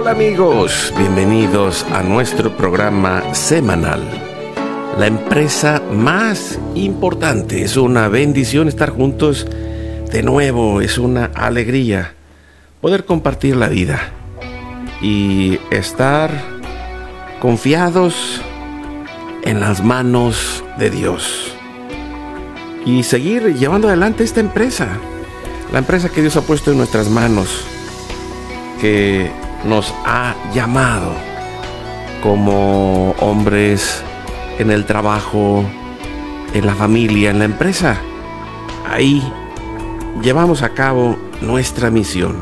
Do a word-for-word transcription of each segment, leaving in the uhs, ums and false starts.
Hola amigos, bienvenidos a nuestro programa semanal. La empresa más importante, es una bendición estar juntos de nuevo, es una alegría poder compartir la vida y estar confiados en las manos de Dios y seguir llevando adelante esta empresa, la empresa que Dios ha puesto en nuestras manos, que nos ha llamado como hombres en el trabajo, en la familia, en la empresa. Ahí llevamos a cabo nuestra misión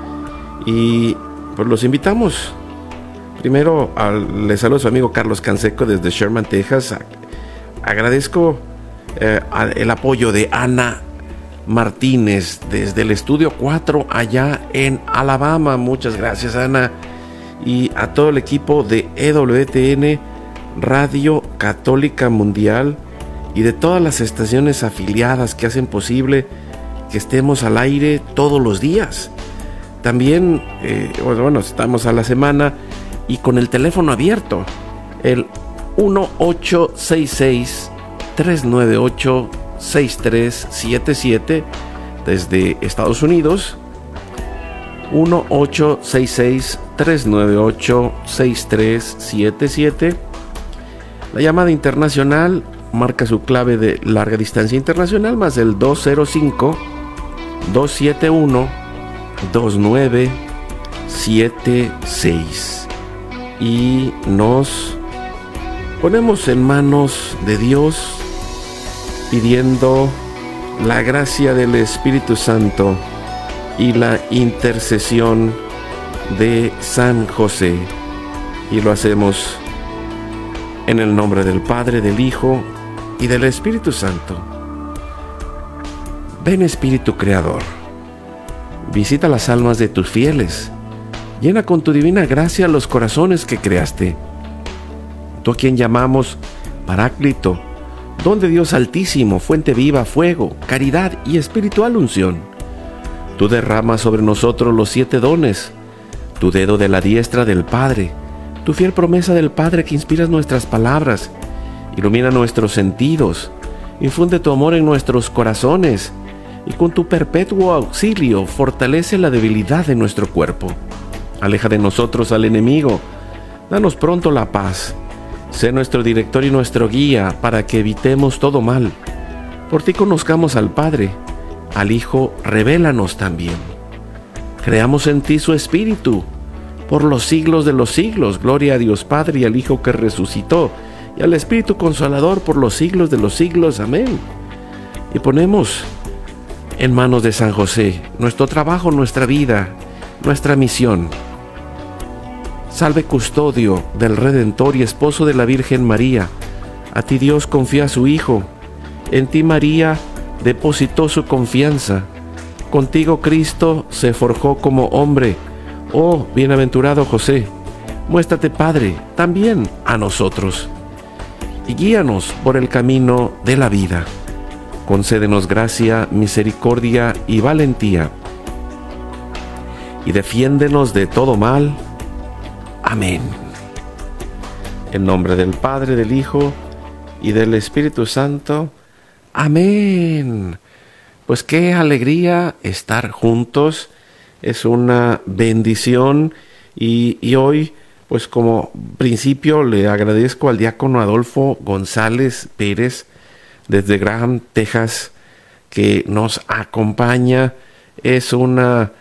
y pues los invitamos. Primero a, les saludo a su amigo Carlos Canseco desde Sherman, Texas. Agradezco eh, el apoyo de Ana Martínez desde el estudio cuatro allá en Alabama. Muchas gracias, Ana, y a todo el equipo de E W T N Radio Católica Mundial y de todas las estaciones afiliadas que hacen posible que estemos al aire todos los días. También eh, bueno, estamos a la semana y con el teléfono abierto, el uno ocho seis seis, tres nueve ocho, seis tres siete siete desde Estados Unidos. Uno ocho seis seis, tres nueve ocho, seis tres siete siete. La llamada internacional marca su clave de larga distancia internacional más el dos cero cinco, dos siete uno, dos nueve siete seis. Y nos ponemos en manos de Dios pidiendo la gracia del Espíritu Santo y la intercesión de San José. Y lo hacemos en el nombre del Padre, del Hijo y del Espíritu Santo. Ven, Espíritu Creador, visita las almas de tus fieles, llena con tu divina gracia los corazones que creaste. Tú a quien llamamos Paráclito, don de Dios Altísimo, fuente viva, fuego, caridad y espiritual unción. Tú derramas sobre nosotros los siete dones, tu dedo de la diestra del Padre, tu fiel promesa del Padre que inspiras nuestras palabras, ilumina nuestros sentidos, infunde tu amor en nuestros corazones y con tu perpetuo auxilio fortalece la debilidad de nuestro cuerpo. Aleja de nosotros al enemigo, danos pronto la paz. Sé nuestro director y nuestro guía para que evitemos todo mal. Por ti conozcamos al Padre, al Hijo revélanos también. Creamos en ti su Espíritu, por los siglos de los siglos. Gloria a Dios Padre y al Hijo que resucitó, y al Espíritu Consolador por los siglos de los siglos. Amén. Y ponemos en manos de San José nuestro trabajo, nuestra vida, nuestra misión. Salve custodio del Redentor y esposo de la Virgen María. A ti Dios confía a su Hijo. En ti María depositó su confianza. Contigo Cristo se forjó como hombre. Oh, bienaventurado José, muéstrate Padre también a nosotros y guíanos por el camino de la vida. Concédenos gracia, misericordia y valentía y defiéndenos de todo mal. Amén. En nombre del Padre, del Hijo y del Espíritu Santo. Amén. Pues qué alegría estar juntos. Es una bendición y, y hoy, pues como principio, le agradezco al diácono Adolfo González Pérez desde Graham, Texas, que nos acompaña. Es una